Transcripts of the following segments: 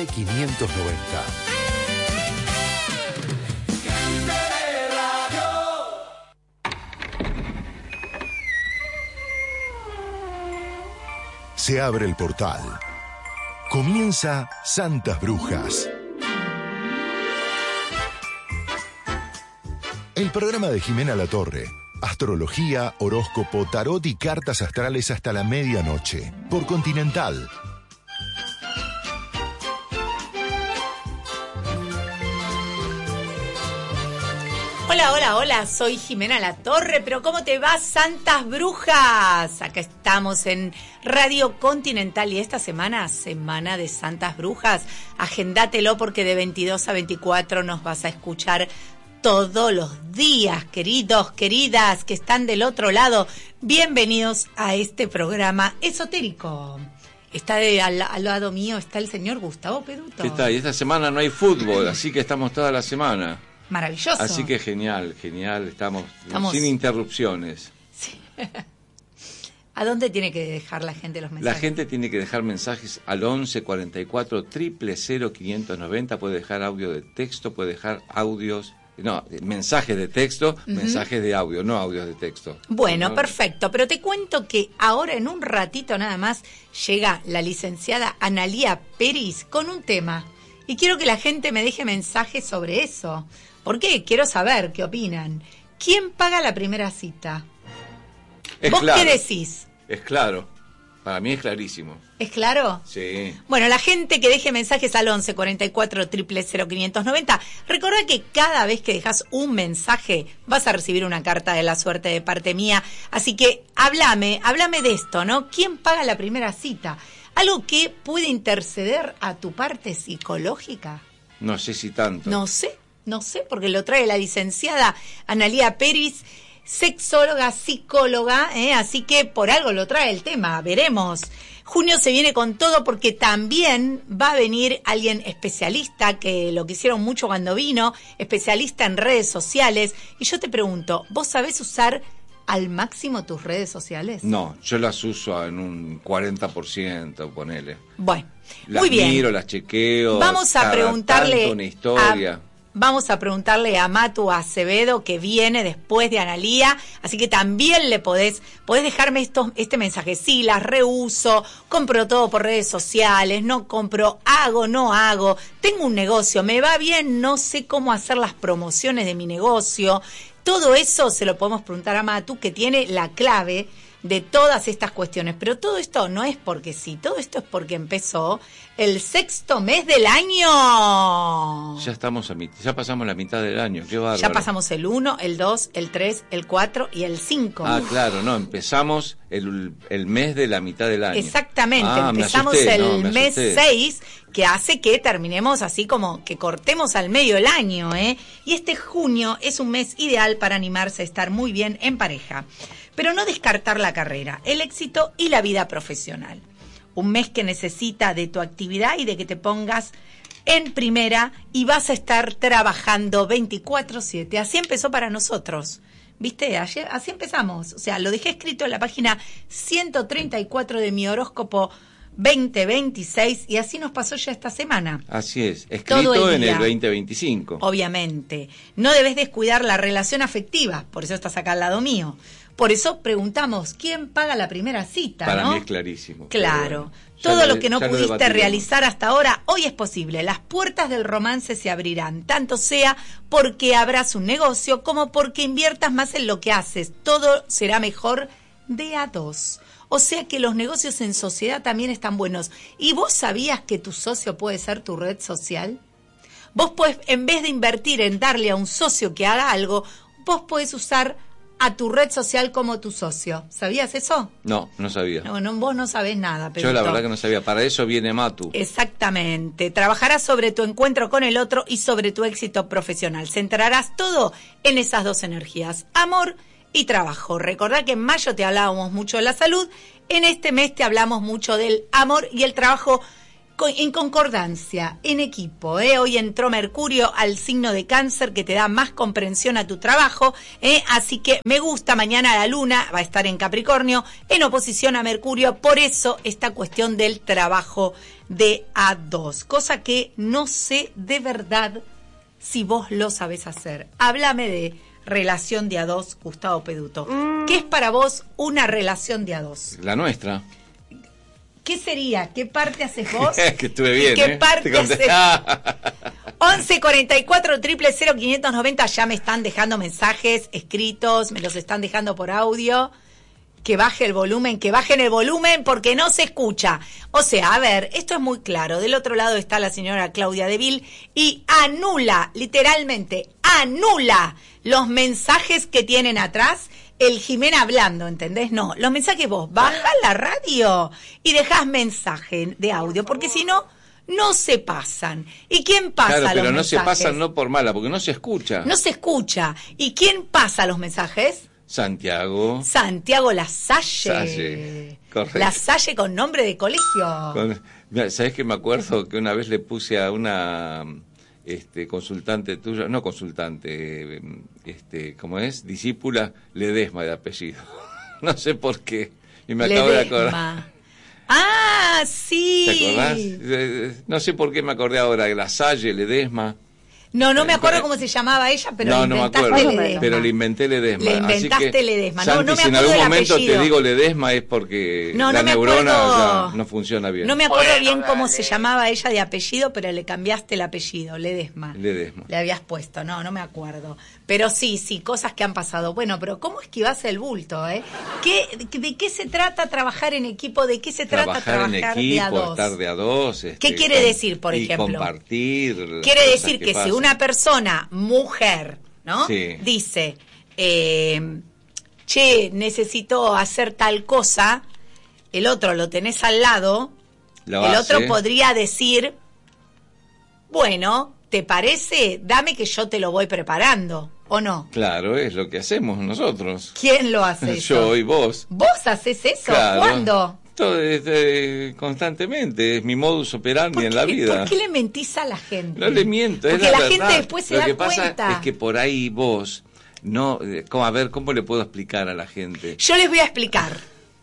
AM590. Se abre el portal. Comienza Santas Brujas. El programa de Jimena Latorre. Astrología, horóscopo, tarot y cartas astrales hasta la medianoche. Por Continental. Hola, soy Jimena Latorre, pero ¿cómo te va, Santas Brujas? Acá estamos en Radio Continental y esta semana de Santas Brujas. Agendátelo porque de 22 a 24 nos vas a escuchar todos los días, queridos, queridas, que están del otro lado. Bienvenidos a este programa esotérico. Está al lado mío, está el señor Gustavo Peduto. ¿Qué tal? Y esta semana no hay fútbol, así que estamos toda la semana. Maravilloso. Así que genial, estamos sin interrupciones. Sí. ¿A dónde tiene que dejar la gente los mensajes? La gente tiene que dejar mensajes al 11 44 000 590, puede dejar audio de texto, puede dejar mensajes de texto, mensajes de audio, no audios de texto. Bueno, ¿no? Perfecto, pero te cuento que ahora en un ratito nada más llega la licenciada Analía Peris con un tema. Y quiero que la gente me deje mensajes sobre eso. ¿Por qué? Quiero saber qué opinan. ¿Quién paga la primera cita? ¿Vos claro. qué decís? Es claro. Para mí es clarísimo. ¿Es claro? Sí. Bueno, la gente que deje mensajes al 11 44 000 590. Recordá que cada vez que dejas un mensaje vas a recibir una carta de la suerte de parte mía. Así que háblame de esto, ¿no? ¿Quién paga la primera cita? ¿Algo que puede interceder a tu parte psicológica? No sé si tanto. No sé, porque lo trae la licenciada Analía Peris, sexóloga, psicóloga, así que por algo lo trae el tema, veremos. Junio se viene con todo porque también va a venir alguien especialista, que lo quisieron mucho cuando vino, especialista en redes sociales. Y yo te pregunto, ¿vos sabés usar al máximo tus redes sociales? No, yo las uso en un 40%, ponele. Bueno, muy bien. Las miro, las chequeo. Vamos a preguntarle una historia. Vamos a preguntarle a Matu Acevedo, que viene después de Analía, así que también le podés dejarme este mensaje. Sí, las reuso, compro todo por redes sociales, no compro, hago, no hago, tengo un negocio, me va bien, no sé cómo hacer las promociones de mi negocio. Todo eso se lo podemos preguntar a Matu, que tiene la clave de todas estas cuestiones. Pero todo esto no es porque sí, todo esto es porque empezó el 6º mes del año. Ya pasamos la mitad del año, qué bárbaro. Ya pasamos el 1, el 2, el 3, el 4 y el 5. Ah, claro, no, empezamos el mes de la mitad del año. Exactamente, empezamos el mes 6, que hace que terminemos así como que cortemos al medio el año, Y este junio es un mes ideal para animarse a estar muy bien en pareja. Pero no descartar la carrera, el éxito y la vida profesional. Un mes que necesita de tu actividad y de que te pongas en primera y vas a estar trabajando 24/7. Así empezó para nosotros. ¿Viste? Ayer, así empezamos. O sea, lo dejé escrito en la página 134 de mi horóscopo 2026 y así nos pasó ya esta semana. Así es, escrito en el 2025. Obviamente. No debes descuidar la relación afectiva, por eso estás acá al lado mío. Por eso preguntamos, ¿quién paga la primera cita? Para ¿no? mí es clarísimo. Claro. Todo lo que no pudiste realizar hasta ahora, hoy es posible. Las puertas del romance se abrirán, tanto sea porque abras un negocio como porque inviertas más en lo que haces. Todo será mejor de a dos. O sea que los negocios en sociedad también están buenos. ¿Y vos sabías que tu socio puede ser tu red social? Vos podés, en vez de invertir en darle a un socio que haga algo, vos podés usar a tu red social como tu socio. ¿Sabías eso? No sabía. No, vos no sabés nada, Pedrito. Yo la verdad que no sabía. Para eso viene Matu. Exactamente. Trabajarás sobre tu encuentro con el otro y sobre tu éxito profesional. Centrarás todo en esas dos energías, amor y trabajo. Recordá que en mayo te hablábamos mucho de la salud, en este mes te hablamos mucho del amor y el trabajo. En concordancia, en equipo. Hoy entró Mercurio al signo de Cáncer, que te da más comprensión a tu trabajo. Así que me gusta. Mañana la Luna va a estar en Capricornio, en oposición a Mercurio. Por eso esta cuestión del trabajo de A2. Cosa que no sé de verdad si vos lo sabés hacer. Háblame de relación de A2, Gustavo Peduto. ¿Qué es para vos una relación de A2? La nuestra. ¿Qué sería? ¿Qué parte haces vos? Que estuve bien, ¿Qué parte haces? 11 44 000 590. Ya me están dejando mensajes escritos, me los están dejando por audio. Que bajen el volumen porque no se escucha. O sea, a ver, esto es muy claro. Del otro lado está la señora Claudia Deville y anula, literalmente, anula los mensajes que tienen atrás. El Jimena hablando, ¿entendés? No, los mensajes vos bajás la radio y dejás mensaje de audio, porque si no, no se pasan. ¿Y quién pasa los mensajes? Claro, pero no se pasan no por mala, porque no se escucha. No se escucha. ¿Y quién pasa los mensajes? Santiago Lasalle. Correcto. Lasalle con nombre de colegio. ¿Sabés que me acuerdo que una vez le puse a una consultante tuya, no consultante, ¿cómo es? Discípula, Ledesma de apellido. No sé por qué. Y me acabo de acordar. Ah, sí. ¿Te acordás? No sé por qué me acordé ahora, Lasalle, Ledesma. No me acuerdo cómo se llamaba ella, pero no le inventaste me acuerdo, Ledesma. Pero le inventé Ledesma. Le inventaste así que, Ledesma. Santi, no me si en acuerdo algún del momento apellido. te digo Ledesma es porque la neurona ya no funciona bien. No me acuerdo bien cómo se llamaba ella de apellido, pero le cambiaste el apellido, Ledesma. Le habías puesto, no me acuerdo. Pero sí, cosas que han pasado. Bueno, pero ¿cómo esquivás el bulto, ¿De qué se trata trabajar en equipo? ¿De qué se trata trabajar en equipo, de A2? Estar de A2. ¿Qué quiere decir, por ejemplo? Compartir. Quiere decir que si una persona, mujer, ¿no? Sí. Dice, necesito hacer tal cosa, el otro lo tenés al lado, el otro podría decir, bueno, ¿te parece? Dame que yo te lo voy preparando, ¿o no? Claro, es lo que hacemos nosotros. ¿Quién lo hace eso? Yo y vos. ¿Vos haces eso? Claro. ¿Cuándo? Todo, constantemente, es mi modus operandi en la vida. ¿Por qué le mentís a la gente? No le miento, porque es la la verdad. gente después se da cuenta. Lo que pasa es que por ahí vos, a ver, ¿cómo le puedo explicar a la gente? Yo les voy a explicar.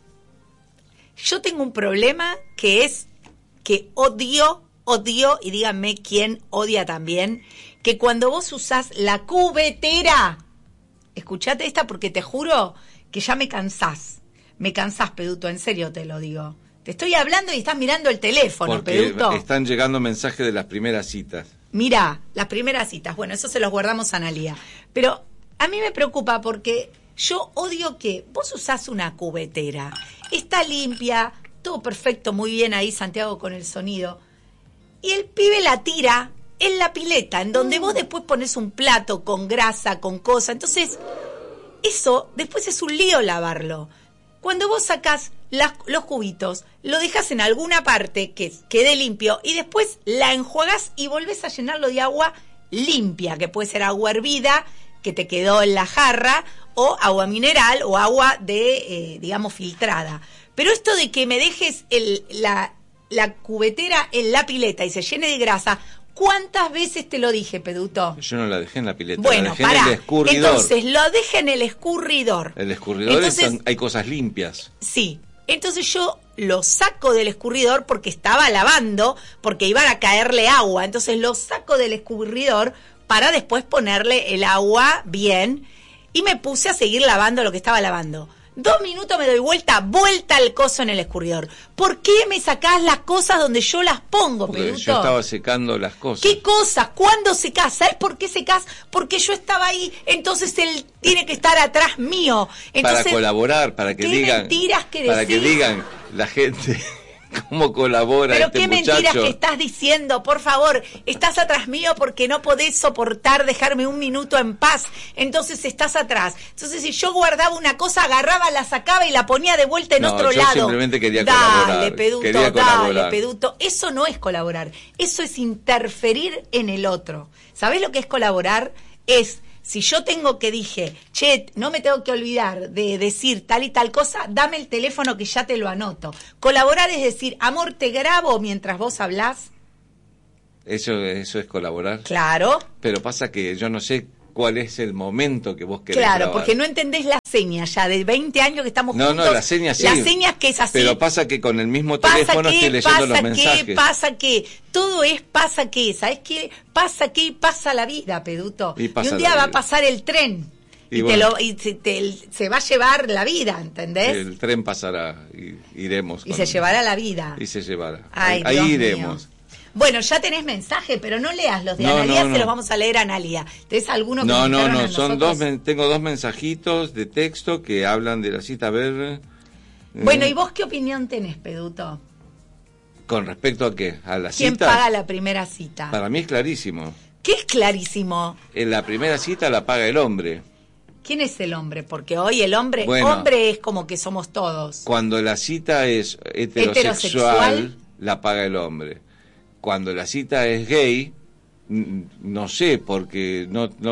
Yo tengo un problema que es que odio, y díganme quién odia también, que cuando vos usás la cubetera, escuchate esta porque te juro que ya me cansás. Me cansás, Peduto, en serio te lo digo. Te estoy hablando y estás mirando el teléfono, porque Peduto. Están llegando mensajes de las primeras citas. Mirá, las primeras citas. Bueno, eso se los guardamos a Analía. Pero a mí me preocupa porque yo odio que vos usás una cubetera. Está limpia, todo perfecto, muy bien ahí, Santiago, con el sonido. Y el pibe la tira en la pileta, en donde vos después pones un plato con grasa, con cosa. Entonces, eso después es un lío lavarlo. Cuando vos sacás los cubitos, lo dejas en alguna parte que quede limpio y después la enjuagás y volvés a llenarlo de agua limpia, que puede ser agua hervida, que te quedó en la jarra, o agua mineral, o agua digamos, filtrada. Pero esto de que me dejes la cubetera en la pileta y se llene de grasa, ¿cuántas veces te lo dije, Peduto? Yo no la dejé en la pileta, bueno, la dejé en el escurridor. Entonces, lo deja en el escurridor. El escurridor hay cosas limpias. Sí. Entonces yo lo saco del escurridor porque estaba lavando, porque iban a caerle agua. Entonces lo saco del escurridor para después ponerle el agua bien. Y me puse a seguir lavando lo que estaba lavando. 2 minutos me doy vuelta al coso en el escurridor. ¿Por qué me sacás las cosas donde yo las pongo, porque Peduto? Yo estaba secando las cosas. ¿Qué cosas? ¿Cuándo secás? ¿Sabes por qué secás? Porque yo estaba ahí, entonces él tiene que estar atrás mío. Entonces, para colaborar, para que digan... mentiras que para decís? Que digan la gente... ¿Cómo colabora pero este qué muchacho? Mentiras que estás diciendo, por favor. Estás atrás mío porque no podés soportar dejarme un minuto en paz. Entonces estás atrás. Entonces si yo guardaba una cosa, agarraba, la sacaba y la ponía de vuelta en otro yo lado. Simplemente quería colaborar. Dale, Peduto. Eso no es colaborar. Eso es interferir en el otro. ¿Sabés lo que es colaborar? Es Si yo dije, che, no me tengo que olvidar de decir tal y tal cosa, dame el teléfono que ya te lo anoto. Colaborar es decir, amor, te grabo mientras vos hablás. Eso es colaborar. Claro. Pero pasa que yo no sé cuál es el momento que vos querés Claro, grabar. porque no entendés la seña ya, de 20 años que estamos juntos. No, la seña sí. La seña es que es así. Pero pasa que con el mismo teléfono estoy leyendo los mensajes. Pasa que, todo es pasa que, ¿sabés qué? Pasa la vida, Peduto. Y un día va a pasar el tren. Y bueno, se va a llevar la vida, ¿entendés? El tren pasará, iremos. Y se llevará la vida. Y se llevará. Ay, ahí iremos. Mío. Bueno, ya tenés mensaje, pero no leas los de Analía, se los vamos a leer a Analía. ¿Tenés alguno que No, son tengo 2 mensajitos de texto que hablan de la cita. A ver. Bueno, ¿y vos qué opinión tenés, Peduto? ¿Con respecto a qué? ¿A la ¿Quién cita? ¿Quién paga la primera cita? Para mí es clarísimo. ¿Qué es clarísimo? En la primera cita la paga el hombre. ¿Quién es el hombre? Porque hoy el hombre es como que somos todos. Cuando la cita es heterosexual, la paga el hombre. Cuando la cita es gay, no sé, porque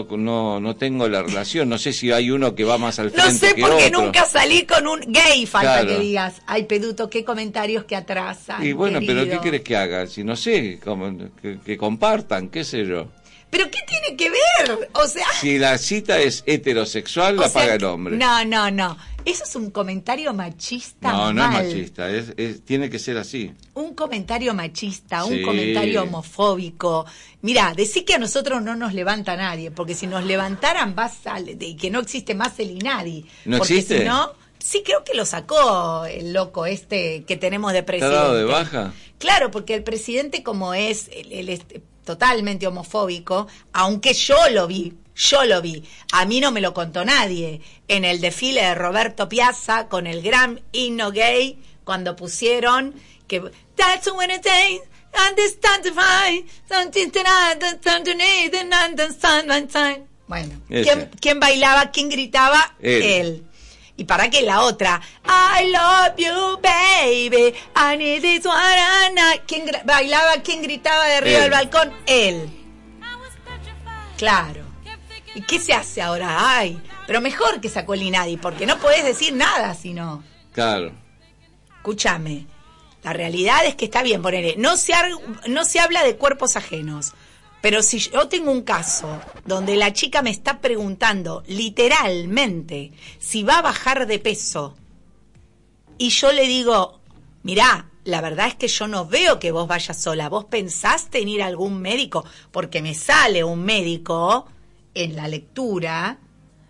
no tengo la relación, no sé si hay uno que va más al frente que otro. No sé, porque nunca salí con un gay, falta que digas. Ay, Peduto, qué comentarios que atrasan. Y bueno, querido. pero ¿qué quieres que haga? Si no sé, que compartan, qué sé yo. ¿Pero qué tiene que ver? O sea... Si la cita es heterosexual, la paga el hombre. No. Eso es un comentario machista. No es machista, tiene que ser así. Un comentario machista, un comentario homofóbico. Mirá, decí que a nosotros no nos levanta nadie, porque si nos levantaran y que no existe más el INADI. ¿No porque existe? Si no, sí creo que lo sacó el loco que tenemos de presidente. ¿Está dado de baja? Claro, porque el presidente como es totalmente homofóbico, aunque yo lo vi, a mí no me lo contó nadie, en el desfile de Roberto Piazza con el gran himno gay, cuando pusieron que that's when it takes understand to find something tonight. Bueno, ¿quién bailaba? ¿Quién gritaba? Él. Y para que la otra, I love you, baby, I need this one. ¿Quién bailaba? ¿Quién gritaba de arriba del balcón? Él. Claro. ¿Y qué se hace ahora? Ay, pero mejor que sacó el INADI, porque no podés decir nada si no. Claro. Escúchame, la realidad es que está bien, ponele, no se habla de cuerpos ajenos. Pero si yo tengo un caso donde la chica me está preguntando literalmente si va a bajar de peso y yo le digo, mirá, la verdad es que yo no veo que vos vayas sola, vos pensaste en ir a algún médico, porque me sale un médico en la lectura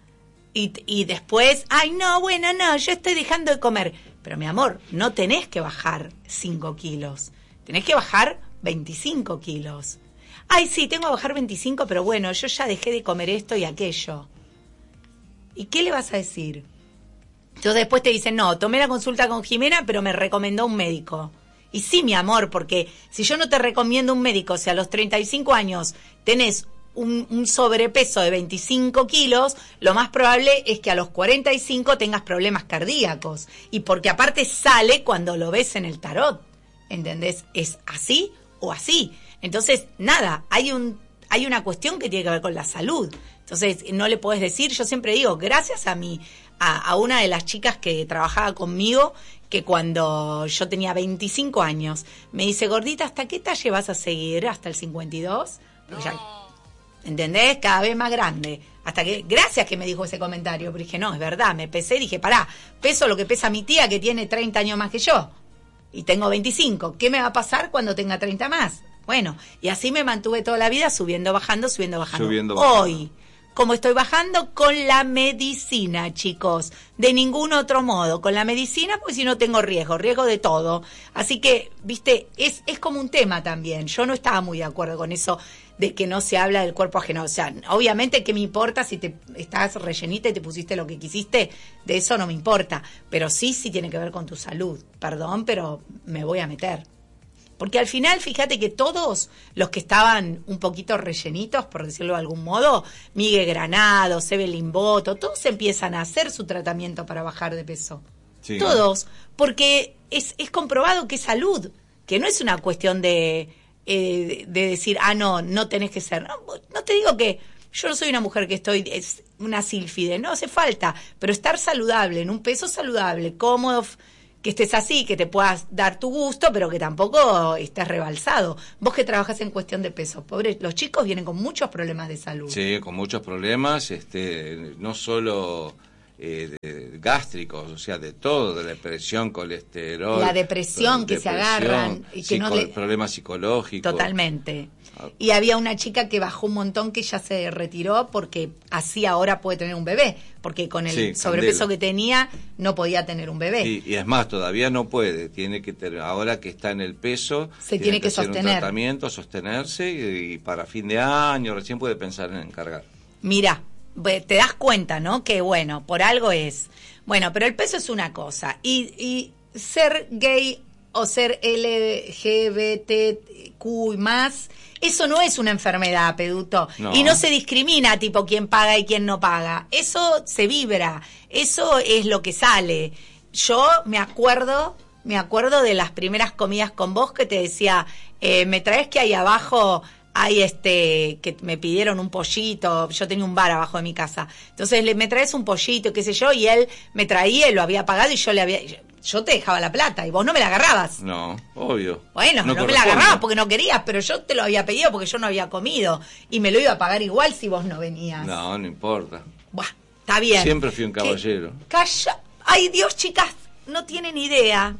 y después, ay no, bueno, no, yo estoy dejando de comer. Pero mi amor, no tenés que bajar 5 kilos, tenés que bajar 25 kilos. Ay, sí, tengo que bajar 25, pero bueno, yo ya dejé de comer esto y aquello. ¿Y qué le vas a decir? Entonces después te dicen, no, tomé la consulta con Jimena, pero me recomendó un médico. Y sí, mi amor, porque si yo no te recomiendo un médico, si a los 35 años tenés un sobrepeso de 25 kilos, lo más probable es que a los 45 tengas problemas cardíacos. Y porque aparte sale cuando lo ves en el tarot. ¿Entendés? ¿Es así o así? Entonces, nada, hay una cuestión que tiene que ver con la salud. Entonces, no le podés decir, yo siempre digo, gracias a una de las chicas que trabajaba conmigo, que cuando yo tenía 25 años, me dice, gordita, ¿hasta qué talle vas a seguir? ¿Hasta el 52? No. Ya, ¿entendés? Cada vez más grande. Hasta que, gracias que me dijo ese comentario, pero dije, no, es verdad, me pesé y dije, pará, peso lo que pesa mi tía que tiene 30 años más que yo. Y tengo 25. ¿Qué me va a pasar cuando tenga 30 más? Bueno, y así me mantuve toda la vida subiendo, bajando. Hoy, como estoy bajando, con la medicina, chicos. De ningún otro modo. Con la medicina, pues si no tengo riesgo de todo. Así que, viste, es como un tema también. Yo no estaba muy de acuerdo con eso de que no se habla del cuerpo ajeno. O sea, obviamente, ¿qué me importa si te estás rellenita y te pusiste lo que quisiste? De eso no me importa. Pero sí tiene que ver con tu salud. Perdón, pero me voy a meter. Porque al final, fíjate que todos los que estaban un poquito rellenitos, por decirlo de algún modo, Miguel Granados, Evelyn Boto, todos empiezan a hacer su tratamiento para bajar de peso. Sí, todos, porque es comprobado que es salud, que no es una cuestión de decir, no tenés que ser. No te digo que yo no soy una mujer que es una sílfide, no hace falta, pero estar saludable, en un peso saludable, cómodo, que estés así, que te puedas dar tu gusto, pero que tampoco estés rebalsado. Vos que trabajas en cuestión de peso, pobre, los chicos vienen con muchos problemas de salud. Sí, con muchos problemas, no solo gástricos, o sea, de todo, de la depresión, colesterol. La depresión que se agarran. Y que problemas psicológicos. Totalmente. Y había una chica que bajó un montón que ya se retiró porque así ahora puede tener un bebé, porque con el sobrepeso que tenía no podía tener un bebé. Y es más, todavía no puede, tiene que ahora que está en el peso, se tiene que hacer sostener un tratamiento, sostenerse y para fin de año recién puede pensar en encargar. Mira, te das cuenta, ¿no? Que bueno, por algo es. Bueno, pero el peso es una cosa y ser gay o ser LGBTQ y más, eso no es una enfermedad, Peduto. No. Y no se discrimina, tipo, quién paga y quién no paga. Eso se vibra, eso es lo que sale. Yo me acuerdo de las primeras comidas con vos que te decía, me traes que ahí abajo hay que me pidieron un pollito, yo tenía un bar abajo de mi casa, entonces me traes un pollito, qué sé yo, y él me traía y lo había pagado y yo te dejaba la plata y vos no me la agarrabas. No, obvio. Bueno, no me la agarrabas porque no querías, pero yo te lo había pedido porque yo no había comido y me lo iba a pagar igual si vos no venías. No importa. Buah, está bien. Siempre fui un caballero. Calla. Ay, Dios, chicas, no tienen idea.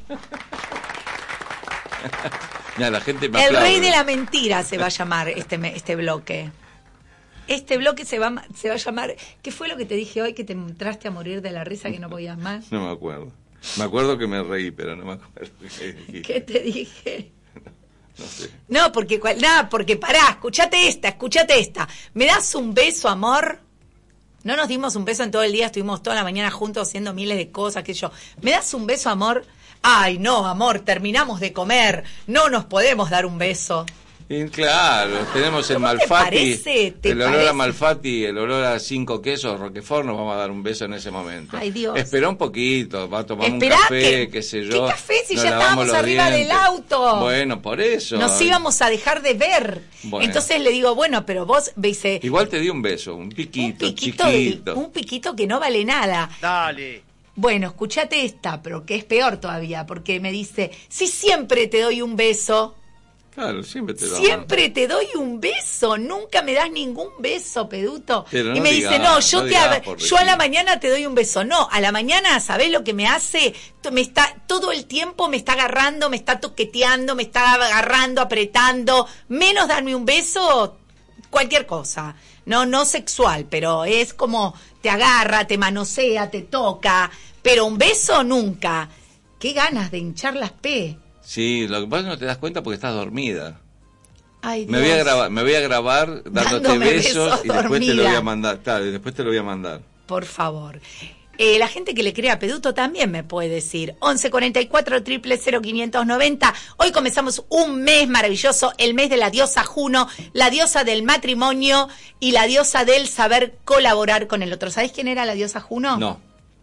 Ya, la gente me El aplaude. rey de la mentira se va a llamar este bloque. Este bloque se va a llamar... ¿Qué fue lo que te dije hoy que te entraste a morir de la risa que no podías más? No me acuerdo. Me acuerdo que me reí, pero no me acuerdo. ¿Qué te dije? No sé. No, porque pará, escuchate esta. ¿Me das un beso, amor? No nos dimos un beso en todo el día, estuvimos toda la mañana juntos haciendo miles de cosas, qué sé yo. ¿Me das un beso, amor? Ay, no, amor, terminamos de comer, no nos podemos dar un beso. Y claro, tenemos el Malfatti, ¿Te olor parece? a Malfatti, el olor a 5 quesos, Roquefort, nos vamos a dar un beso en ese momento. Ay, Dios. Espera un poquito, va a tomar un café, qué sé yo. ¿Qué café si nos ya estábamos arriba del auto? Bueno, por eso. Nos íbamos a dejar de ver. Bueno. Entonces le digo, bueno, pero vos me dice... Igual te di un beso, un piquito chiquito. Un piquito que no vale nada. Dale. Bueno, escuchate esta, pero que es peor todavía, porque me dice, si siempre te doy un beso... Claro, siempre te doy. Siempre te doy un beso, nunca me das ningún beso, Peduto. Pero y me dice, no, yo a la mañana te doy un beso. No, a la mañana, ¿sabés lo que me hace? Todo el tiempo me está agarrando, me está toqueteando, me está agarrando, apretando. Menos darme un beso, cualquier cosa. No sexual, pero es como te agarra, te manosea, te toca. Pero un beso nunca. Qué ganas de hinchar las P. Sí, lo que pasa es que no te das cuenta porque estás dormida. Ay, Dios. Me voy a grabar dándote Dándome besos y después dormida. te lo voy a mandar. Claro, y después te lo voy a mandar. Por favor. La gente que le crea a Peduto también me puede decir. 1144 000 590. Hoy comenzamos un mes maravilloso, el mes de la diosa Juno, la diosa del matrimonio y la diosa del saber colaborar con el otro. ¿Sabés quién era la diosa Juno? No.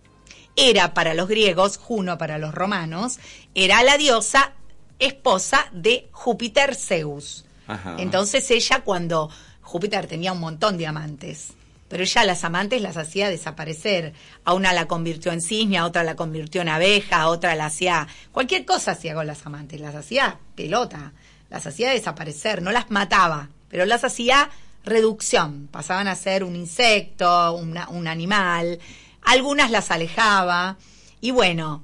Era para los griegos, Juno para los romanos, era la diosa esposa de Júpiter Zeus. Ajá. Entonces ella, cuando Júpiter tenía un montón de amantes, pero ella a las amantes las hacía desaparecer. A una la convirtió en cisne, a otra la convirtió en abeja, a otra la hacía... Cualquier cosa hacía con las amantes, las hacía pelota, las hacía desaparecer, no las mataba, pero las hacía reducción, pasaban a ser un insecto, un animal... Algunas las alejaba y bueno,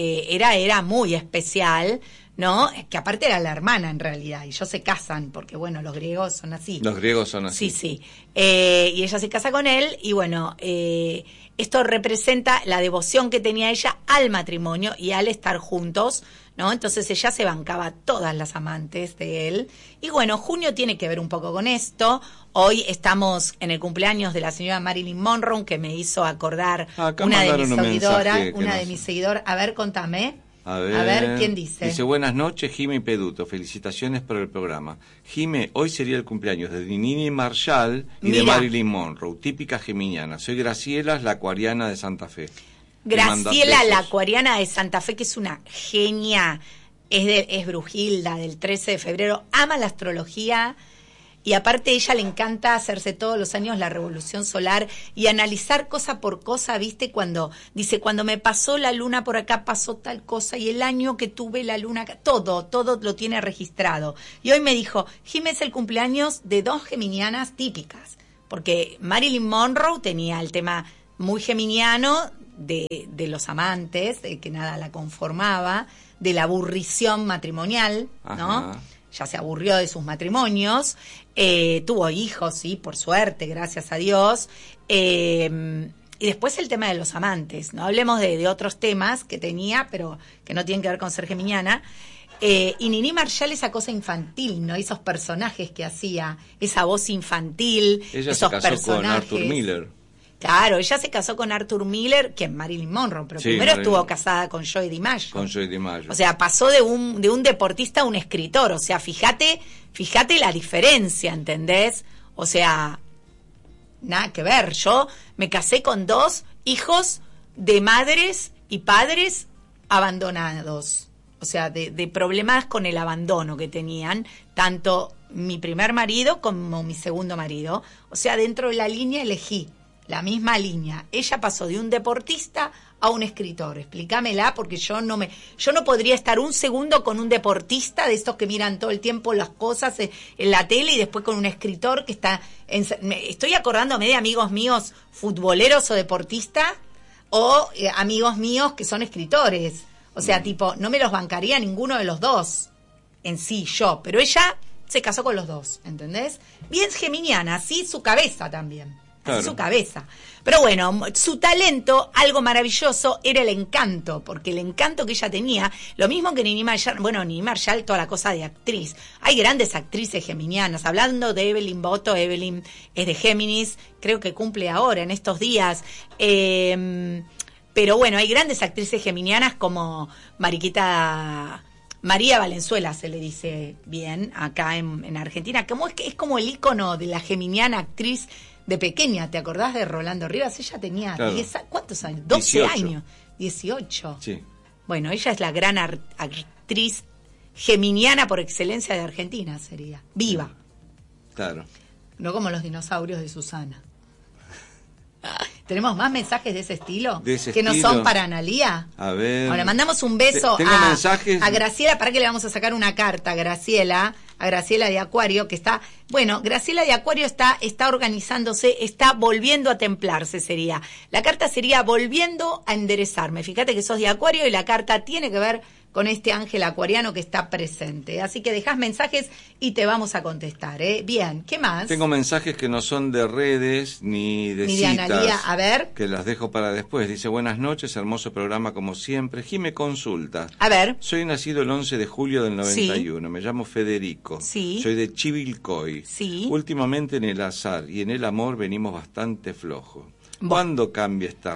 era muy especial, ¿no? Que aparte era la hermana en realidad y ellos se casan porque bueno, los griegos son así. Los griegos son así. Sí. Y ella se casa con él y bueno, esto representa la devoción que tenía ella al matrimonio y al estar juntos, ¿no? Entonces ella se bancaba todas las amantes de él. Y bueno, junio tiene que ver un poco con esto. Hoy estamos en el cumpleaños de la señora Marilyn Monroe, que me hizo acordar una de mis seguidoras. A ver, contame. A ver, ¿quién dice? Dice, buenas noches, Jime y Peduto. Felicitaciones por el programa. Jime, hoy sería el cumpleaños de Nini Marshall y de Marilyn Monroe, típica geminiana. Soy Graciela, la acuariana de Santa Fe. Graciela, la acuariana de Santa Fe, que es una genia, es Brujilda, del 13 de febrero, ama la astrología, Y aparte ella le encanta hacerse todos los años la revolución solar y analizar cosa por cosa, ¿viste? Cuando me pasó la luna por acá, pasó tal cosa, y el año que tuve la luna acá, todo lo tiene registrado. Y hoy me dijo, Jimé, es el cumpleaños de 2 geminianas típicas, porque Marilyn Monroe tenía el tema muy geminiano de los amantes, de que nada la conformaba, de la aburrición matrimonial, ¿no? Ajá. Ya se aburrió de sus matrimonios, tuvo hijos, sí, por suerte, gracias a Dios, y después el tema de los amantes, no hablemos de otros temas que tenía, pero que no tienen que ver con ser geminiana, y Nini Marshall, esa cosa infantil, ¿no? Esos personajes que hacía, esa voz infantil, Ella esos se casó personajes. con Arthur Miller. Claro, ella se casó con Arthur Miller, que es Marilyn Monroe, pero Sí, primero Marilyn. estuvo casada con Joey DiMaggio. Con Joey DiMaggio. O sea, pasó de un deportista a un escritor. O sea, fíjate la diferencia, ¿entendés? O sea, nada que ver. Yo me casé con 2 hijos de madres y padres abandonados. O sea, de problemas con el abandono que tenían, tanto mi primer marido como mi segundo marido. O sea, dentro de la línea elegí la misma línea. Ella pasó de un deportista a un escritor. Explícamela, porque yo no podría estar un segundo con un deportista de estos que miran todo el tiempo las cosas en la tele, y después con un escritor que está... estoy acordándome de amigos míos futboleros o deportistas, o amigos míos que son escritores. O sea, tipo, no me los bancaría ninguno de los dos en sí, yo. Pero ella se casó con los 2, ¿entendés? Bien geminiana, así su cabeza también. Claro. Su cabeza. Pero bueno, su talento, algo maravilloso, era el encanto, porque el encanto que ella tenía, lo mismo que Nini Marshall, Nini Marshall, toda la cosa de actriz. Hay grandes actrices geminianas, hablando de Evelyn Boto. Evelyn es de Géminis, creo que cumple ahora, en estos días. Pero bueno, hay grandes actrices geminianas como María Valenzuela, se le dice bien acá en Argentina, es como el ícono de la geminiana actriz de pequeña. ¿Te acordás de Rolando Rivas? Ella tenía claro. 10, ¿cuántos años? 12 18. años. 18. Sí. Bueno, ella es la gran actriz geminiana por excelencia de Argentina, sería. Viva. Claro. No como los dinosaurios de Susana. ¿Tenemos más mensajes de ese estilo? De ese que no estilo. son para Analía. A ver. Ahora, mandamos un beso Tengo mensajes. a Graciela, para que le vamos a sacar una carta a Graciela de Acuario, que está... Bueno, Graciela de Acuario está organizándose, está volviendo a templarse, sería. La carta sería volviendo a enderezarme. Fíjate que sos de Acuario y la carta tiene que ver con este ángel acuariano que está presente. Así que dejás mensajes y te vamos a contestar, ¿eh? Bien, ¿qué más? Tengo mensajes que no son de redes ni de citas. Analía, a ver. Que las dejo para después. Dice, buenas noches, hermoso programa como siempre. Jime consulta. A ver. Soy nacido el 11 de julio del 91. Sí. Me llamo Federico. Sí. Soy de Chivilcoy. Sí. Últimamente en el azar y en el amor venimos bastante flojos. ¿Cuándo cambia esta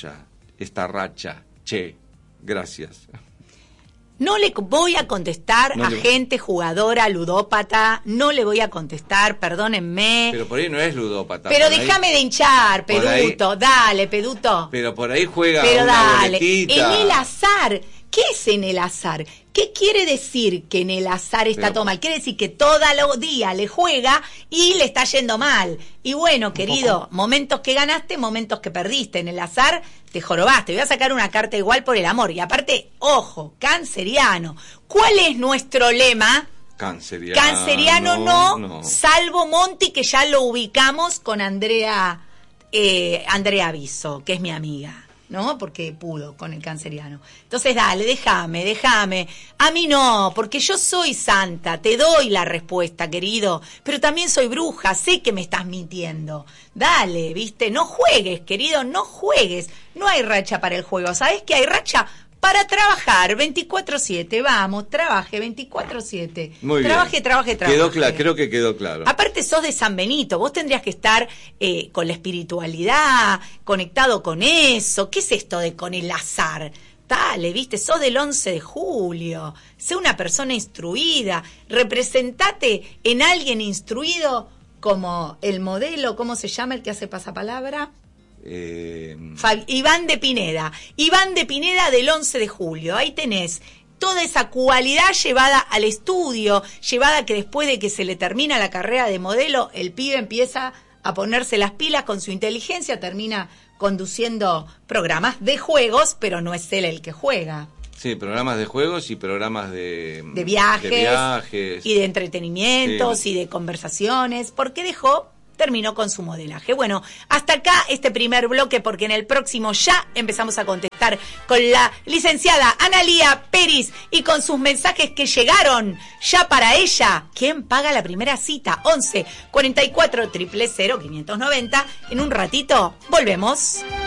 racha? Che, gracias. No le voy a contestar a gente jugadora, ludópata, no le voy a contestar, perdónenme. Pero por ahí no es ludópata. Pero déjame de hinchar, Peduto, dale, Peduto. Pero por ahí juega pero una dale, boletita. En el azar, ¿qué es en el azar? ¿Qué quiere decir que en el azar está todo mal? Quiere decir que todo el día le juega y le está yendo mal. Y bueno, querido, momentos que ganaste, momentos que perdiste. En el azar te jorobaste. Voy a sacar una carta igual por el amor. Y aparte, ojo, canceriano. ¿Cuál es nuestro lema? Canceriano no, salvo Monti, que ya lo ubicamos con Andrea Viso, que es mi amiga, ¿no? Porque pudo con el canceriano. Entonces, dale, déjame. A mí no, porque yo soy santa, te doy la respuesta, querido, pero también soy bruja, sé que me estás mintiendo. Dale, ¿viste? No juegues, querido, no juegues. No hay racha para el juego. ¿Sabés que hay racha? Para trabajar 24/7, vamos, trabaje 24/7. Muy trabaje. Quedó claro, creo que quedó claro. Aparte sos de San Benito, vos tendrías que estar con la espiritualidad, conectado con eso. ¿Qué es esto de con el azar? Dale, viste, sos del 11 de julio, sé una persona instruida, representate en alguien instruido como el modelo, ¿cómo se llama el que hace pasapalabra? Iván de Pineda del 11 de julio. Ahí tenés toda esa cualidad llevada al estudio, llevada que después de que se le termina la carrera de modelo, el pibe empieza a ponerse las pilas con su inteligencia, termina conduciendo programas de juegos, pero no es él el que juega. Sí, programas de juegos y programas de viajes y de entretenimientos, sí, y de conversaciones, porque terminó con su modelaje. Bueno, hasta acá este primer bloque, porque en el próximo ya empezamos a contestar con la licenciada Analía Peris y con sus mensajes que llegaron ya para ella. ¿Quién paga la primera cita? 11 44 000 590. En un ratito volvemos.